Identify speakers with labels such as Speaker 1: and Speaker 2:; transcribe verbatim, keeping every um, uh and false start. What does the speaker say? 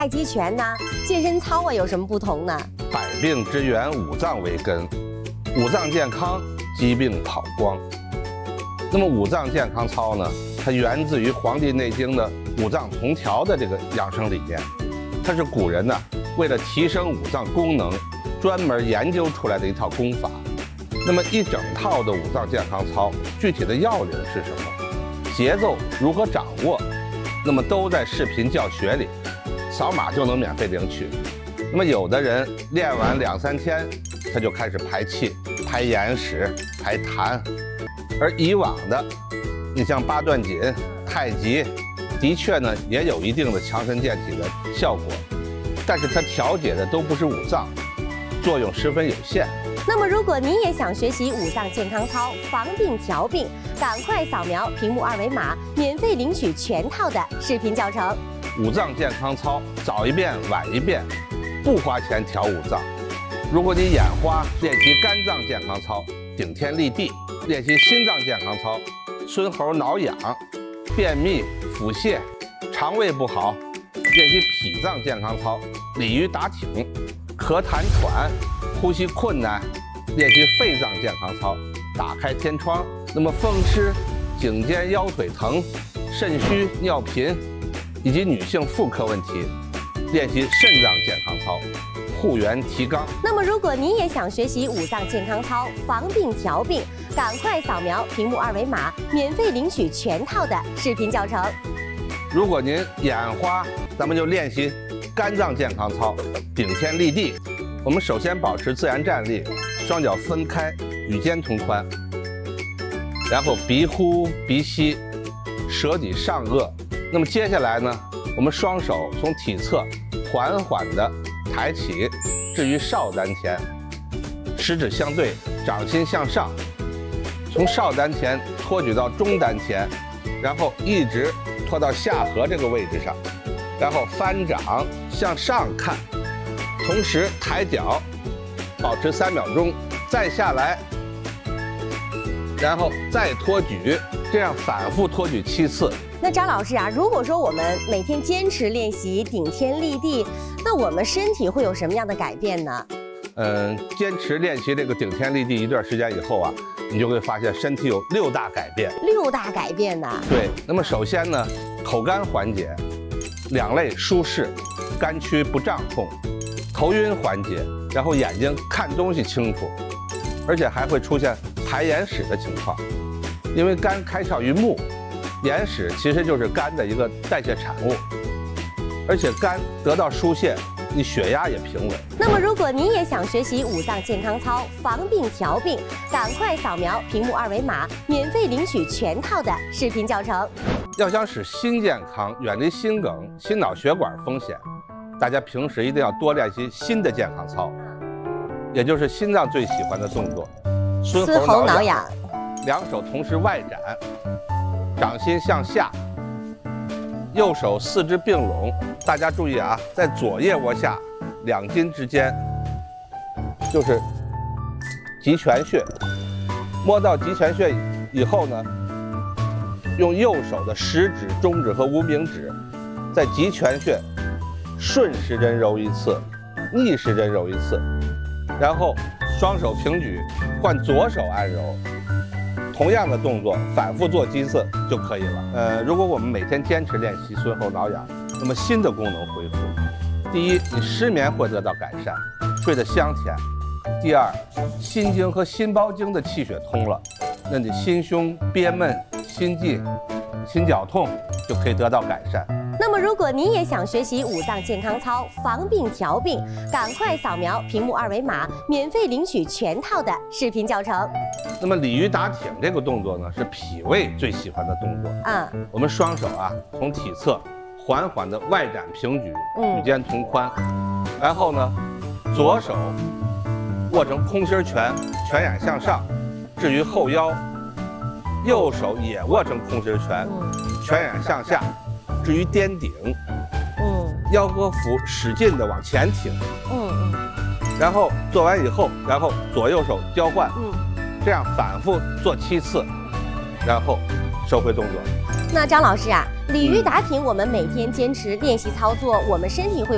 Speaker 1: 太极拳呢、健身操啊有什么不同呢？
Speaker 2: 百病之源，五脏为根，五脏健康，疾病跑光。那么五脏健康操呢，它源自于《黄帝内经》的五脏同调的这个养生理念，它是古人呢为了提升五脏功能，专门研究出来的一套功法。那么一整套的五脏健康操，具体的要领是什么？节奏如何掌握？那么都在视频教学里，扫码就能免费领取。那么有的人练完两三天，他就开始排气、排眼屎、排痰，而以往的，你像八段锦、太极，的确呢也有一定的强身健体的效果，但是它调节的都不是五脏，作用十分有限。
Speaker 1: 那么，如果你也想学习五脏健康操，防病调病，赶快扫描屏幕二维码，免费领取全套的视频教程。
Speaker 2: 五脏健康操，早一遍晚一遍，不花钱调五脏。如果你眼花，练习肝脏健康操，顶天立地；练习心脏健康操，孙猴挠痒；便秘、腹泻、肠胃不好，练习脾脏健康操，鲤鱼打挺；咳痰喘。呼吸困难，练习肺脏健康操，打开天窗。那么风湿、颈肩腰腿疼、肾虚、尿频，以及女性妇科问题，练习肾脏健康操，护元提肛。
Speaker 1: 那么如果你也想学习五脏健康操，防病调病，赶快扫描屏幕二维码，免费领取全套的视频教程。
Speaker 2: 如果您眼花，咱们就练习肝脏健康操，顶天立地。我们首先保持自然站立，双脚分开，与肩同宽，然后鼻呼鼻吸，舌抵上颚。那么接下来呢，我们双手从体侧缓缓地抬起，置于少丹田，食指相对，掌心向上，从少丹田托举到中丹田，然后一直托到下颌这个位置上，然后翻掌向上看。同时抬脚，保持三秒钟，再下来，然后再托举，这样反复托举七次。
Speaker 1: 那张老师啊，如果说我们每天坚持练习顶天立地，那我们身体会有什么样的改变呢？
Speaker 2: 嗯，坚持练习这个顶天立地一段时间以后啊，你就会发现身体有六大改变。
Speaker 1: 六大改变呢？
Speaker 2: 对。那么首先呢，口干缓解，两肋舒适，肝区不胀痛。头晕缓解，然后眼睛看东西清楚，而且还会出现排眼屎的情况，因为肝开窍于目，眼屎其实就是肝的一个代谢产物，而且肝得到疏泄，你血压也平稳。
Speaker 1: 那么如果你也想学习五脏健康操，防病调病，赶快扫描屏幕二维码，免费领取全套的视频教程。
Speaker 2: 要想使心健康，远离心梗、心脑血管风险，大家平时一定要多练习心的健康操，也就是心脏最喜欢的动作，
Speaker 1: 孙猴挠痒，
Speaker 2: 两手同时外展，掌心向下，右手四肢并拢。大家注意啊，在左腋窝下两筋之间就是极泉穴，摸到极泉穴以后呢，用右手的食指、中指和无名指在极泉穴顺时针揉一次，逆时针揉一次，然后双手平举，换左手按揉，同样的动作反复做几次就可以了。呃，如果我们每天坚持练习孙猴挠痒，那么心的功能恢复。第一，你失眠会得到改善，睡得香甜；第二，心经和心包经的气血通了，那你心胸憋闷、心悸、心绞痛就可以得到改善。
Speaker 1: 那么如果你也想学习五脏健康操，防病调病，赶快扫描屏幕二维码，免费领取全套的视频教程。
Speaker 2: 那么鲤鱼打挺这个动作呢，是脾胃最喜欢的动作。
Speaker 1: 嗯，
Speaker 2: 我们双手啊从体侧缓缓的外展平举，与肩同宽，然后呢左手握成空心拳，拳眼向上，置于后腰；右手也握成空心拳，拳眼向下，置于颠顶。嗯，腰和腹使劲的往前挺。嗯嗯。然后做完以后，然后左右手交换。嗯。这样反复做七次，然后收回动作。
Speaker 1: 那张老师啊，鲤鱼打挺，我们每天坚持练习操作，我们身体会有